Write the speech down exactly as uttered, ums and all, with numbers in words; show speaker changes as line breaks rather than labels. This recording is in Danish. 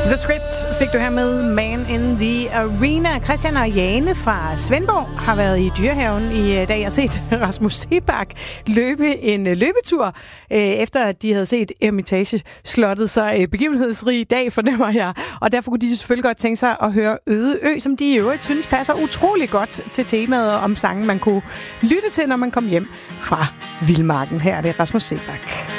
The Script fik du her med Man in the Arena. Christian og Jane fra Svendborg har været i Dyrehaven i dag og set Rasmus Seebach løbe en løbetur, efter at de havde set Eremitage-slottet. Så begivenhedsrig dag fornemmer jeg. Og derfor kunne de selvfølgelig godt tænke sig at høre Øde Ø, som de i øvrigt synes passer utrolig godt til temaet om sangen, man kunne lytte til, når man kom hjem fra Vildmarken. Her er det Rasmus Seebach.